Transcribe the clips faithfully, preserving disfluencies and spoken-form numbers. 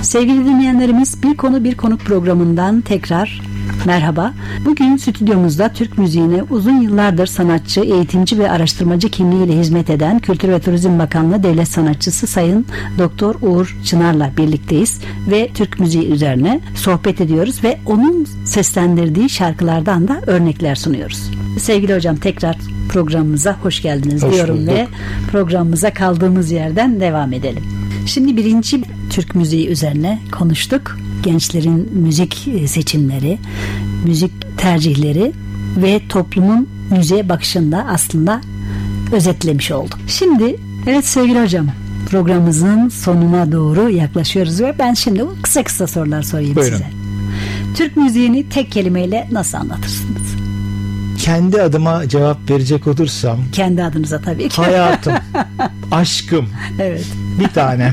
Sevgili dinleyenlerimiz, Bir Konu Bir Konuk programından tekrar merhaba. Bugün stüdyomuzda Türk müziğine uzun yıllardır sanatçı, eğitimci ve araştırmacı kimliğiyle hizmet eden Kültür ve Turizm Bakanlığı Devlet Sanatçısı Sayın Doktor Uğur Çınar'la birlikteyiz ve Türk müziği üzerine sohbet ediyoruz ve onun seslendirdiği şarkılardan da örnekler sunuyoruz. Sevgili hocam, tekrar programımıza hoş geldiniz hoş diyorum bulduk. Ve programımıza kaldığımız yerden devam edelim. Şimdi birinci Türk müziği üzerine konuştuk. Gençlerin müzik seçimleri, müzik tercihleri ve toplumun müziğe bakışında aslında özetlemiş olduk. Şimdi evet sevgili hocam, programımızın sonuna doğru yaklaşıyoruz ve ben şimdi kısa kısa sorular sorayım Buyurun. size. Türk müziğini tek kelimeyle nasıl anlatırsınız? Kendi adıma cevap verecek olursam, kendi adınıza tabii ki. Hayatım, aşkım. Evet. Bir tane.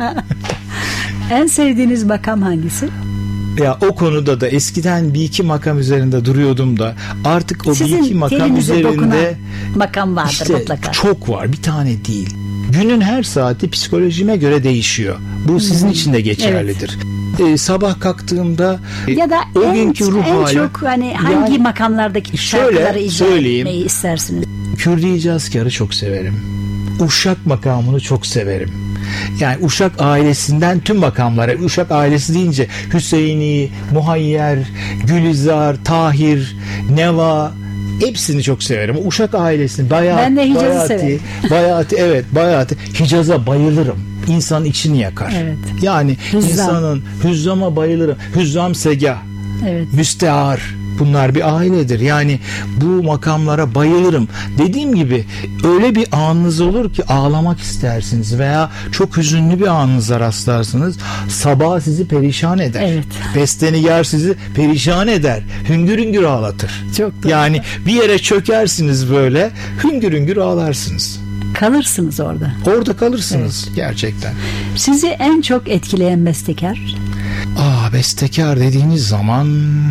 En sevdiğiniz makam hangisi? Ya o konuda da eskiden bir iki makam üzerinde duruyordum da artık o Sizin bir iki makam üzerinde makam vardır işte mutlaka. Çok var, bir tane değil. Günün her saati psikolojime göre değişiyor. Bu sizin hmm. için de geçerlidir. Evet. Ee, sabah kalktığımda ya da o en, günkü ruh en hali, çok hani hangi yani, makamlardaki şarkıları icra etmeyi istersiniz? Kürdi Cazkar'ı çok severim. Uşak makamını çok severim. Yani Uşak ailesinden tüm makamlara, Uşak ailesi deyince Hüseyini, Muhayyer, Gülizar, Tahir, Neva, hepsini çok severim. Uşak ailesini, Bayat, ben de Hicaz'ı Bayati, severim. Bayati, evet, Bayati. Hicaz'a bayılırım. İnsanın içini yakar. Evet. Yani Hüzzam. insanın Hüzzam'a bayılırım. Hüzzam Segah, evet. Müstehar. Bunlar bir ailedir. Yani bu makamlara bayılırım. Dediğim gibi öyle bir anınız olur ki ağlamak istersiniz veya çok hüzünlü bir anınıza rastlarsınız. Sabah sizi perişan eder. Evet. Bestenigar sizi perişan eder. Hüngür hüngür ağlatır. Çok doğru. Yani bir yere çökersiniz böyle, hüngür hüngür ağlarsınız. Kalırsınız orada. Orada kalırsınız evet. Gerçekten. Sizi en çok etkileyen bestekar? Aa, bestekar dediğiniz zaman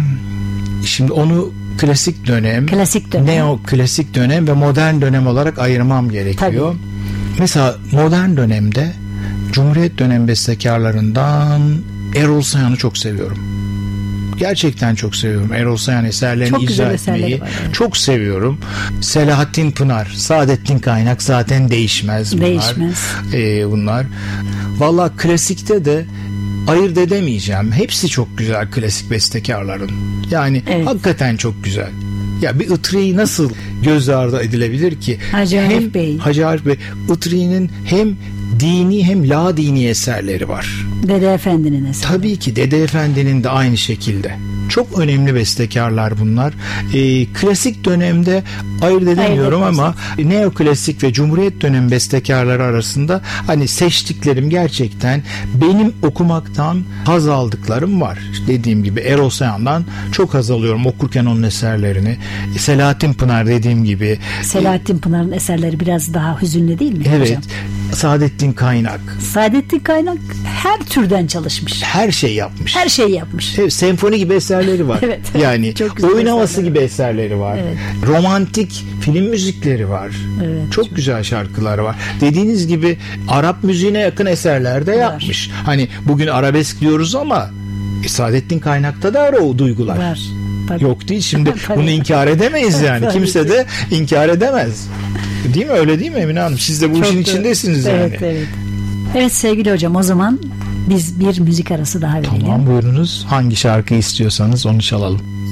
şimdi onu klasik dönem, klasik dönem, neo klasik dönem ve modern dönem olarak ayırmam gerekiyor. Tabii. Mesela modern dönemde Cumhuriyet dönem bestekarlarından Erol Sayan'ı çok seviyorum. Gerçekten çok seviyorum. Erol Sayan eserlerini çok icra etmeyi var, evet. çok seviyorum. Selahattin Pınar, Saadettin Kaynak zaten değişmez bunlar. Değişmez. Ee, bunlar. Vallahi klasikte de ayırt edemeyeceğim. Hepsi çok güzel klasik bestekarların. Yani evet. hakikaten çok güzel. Ya bir Itri'yi nasıl göz ardı edilebilir ki? Hacı Arif Bey. Hacı Arif Bey. Itri'nin hem dini hem la dini eserleri var. Dede Efendi'nin eseri. Tabii ki Dede Efendi'nin de aynı şekilde. Çok önemli bestekarlar bunlar. Ee, klasik dönemde ayırt edemiyorum ayırt ama neoklasik ve Cumhuriyet dönem bestekarları arasında hani seçtiklerim gerçekten benim okumaktan haz aldıklarım var. Dediğim gibi Erol Sayan'dan çok haz alıyorum okurken onun eserlerini. Selahattin Pınar dediğim gibi. Selahattin Pınar'ın eserleri biraz daha hüzünlü değil mi evet. hocam? Saadettin Kaynak. Saadettin Kaynak her türden çalışmış. Her şey yapmış. Her şey yapmış. Evet, senfoni gibi eserleri var. evet. Yani oyun havası gibi eserleri var. Evet. Romantik film müzikleri var. Evet. Çok güzel şarkıları var. Dediğiniz gibi Arap müziğine yakın eserler de yapmış. Var. Hani bugün arabesk diyoruz ama e, Saadettin Kaynak'ta da o duygular. Var. Tabii. Yok değil. Şimdi bunu inkar edemeyiz yani. Kimse de inkar edemez. Değil mi? Öyle değil mi Emine Hanım? Siz de bu Çok işin da, içindesiniz evet, yani. Evet, evet. Evet sevgili hocam, o zaman biz bir müzik arası daha verelim. Tamam, buyurunuz. Hangi şarkıyı istiyorsanız onu çalalım.